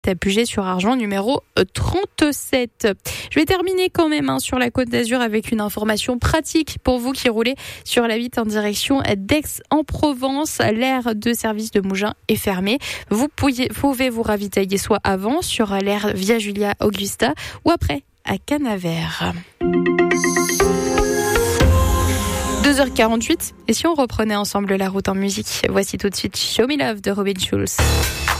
Puget-sur-Argent, numéro 37. Je vais terminer quand même sur la Côte d'Azur avec une information pratique pour vous qui roulez sur la 8 en direction d'Aix-en-Provence. L'aire de service de Mougins est fermée. Vous pouvez vous ravitailler soit avant sur l'aire Via Julia Augusta ou après à Canavert. 2h48, et si on reprenait ensemble la route en musique? Voici tout de suite Show Me Love de Robin Schulz.